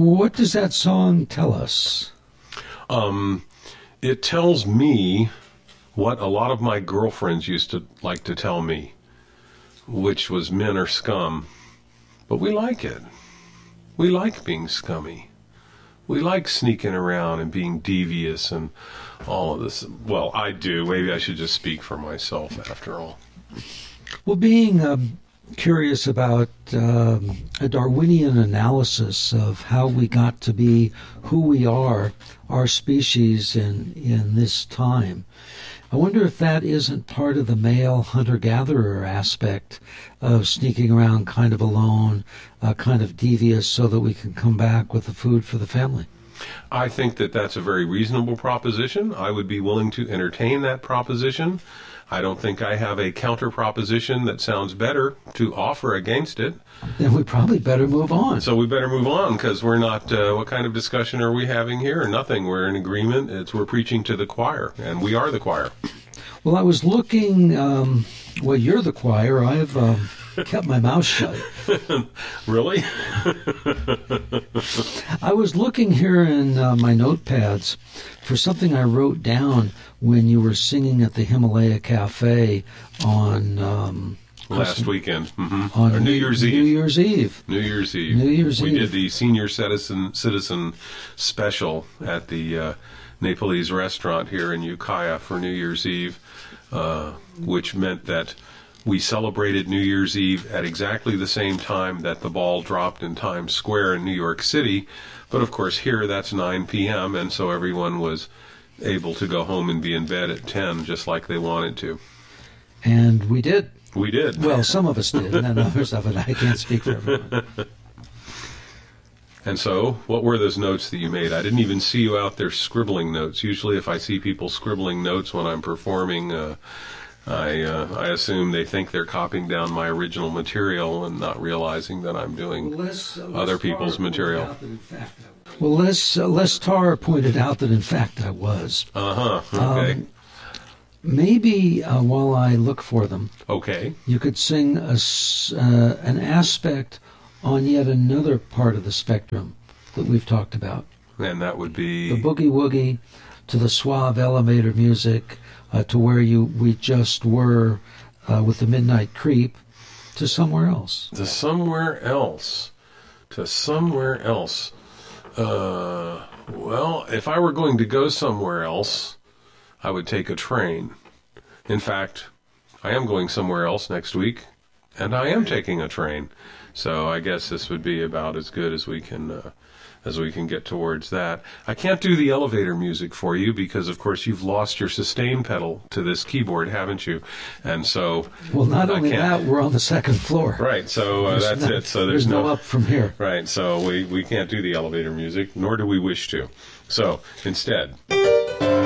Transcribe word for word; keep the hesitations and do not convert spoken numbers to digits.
What does that song tell us? Um, it tells me what a lot of my girlfriends used to like to tell me, which was men are scum. But we like it. We like being scummy. We like sneaking around and being devious and all of this. Well, I do. Maybe I should just speak for myself after all. Well, being um, curious about um, a Darwinian analysis of how we got to be who we are, our species in, in this time, I wonder if that isn't part of the male hunter-gatherer aspect of sneaking around kind of alone, uh, kind of devious, so that we can come back with the food for the family. I think that that's a very reasonable proposition. I would be willing to entertain that proposition. I don't think I have a counter proposition that sounds better to offer against it. Then we probably better move on. So we better move on, because we're not, uh, what kind of discussion are we having here? Nothing. We're in agreement. It's we're preaching to the choir, and we are the choir. Well, I was looking, um, well, you're the choir. I've um, kept my mouth shut. Really? I was looking here in uh, my notepads for something I wrote down when you were singing at the Himalaya Cafe on... Um, Last weekend. Mm-hmm. On or New Year's Eve. New Year's Eve. New Year's Eve. New Year's we Eve. We did the senior citizen citizen special at the uh, Nepalese restaurant here in Ukiah for New Year's Eve, uh, which meant that we celebrated New Year's Eve at exactly the same time that the ball dropped in Times Square in New York City. But of course here that's nine p.m. and so everyone was able to go home and be in bed at ten, just like they wanted to. And we did. We did. Well, some of us did, and others of it I can't speak for everyone. And so, what were those notes that you made? I didn't even see you out there scribbling notes. Usually if I see people scribbling notes when I'm performing, uh, I uh, I assume they think they're copying down my original material and not realizing that I'm doing well, Les, uh, other Les people's Tarr material. Well, Les, uh, Les Tarr pointed out that, in fact, I was. Uh-huh, okay. Um, maybe uh, while I look for them, okay, you could sing a, uh, an aspect on yet another part of the spectrum that we've talked about. And that would be... The boogie-woogie to the suave elevator music, uh, to where you we just were uh, with the Midnight Creep, to somewhere else. To somewhere else. To somewhere else. Uh, well, if I were going to go somewhere else, I would take a train. In fact, I am going somewhere else next week, and I am taking a train. So I guess this would be about as good as we can uh, as we can get towards that. I can't do the elevator music for you because, of course, you've lost your sustain pedal to this keyboard, haven't you? And so, well, not I only can't. that, we're on the second floor. Right. So uh, that's not, it. So there's, there's no, no up from here. Right. So we we can't do the elevator music, nor do we wish to. So instead.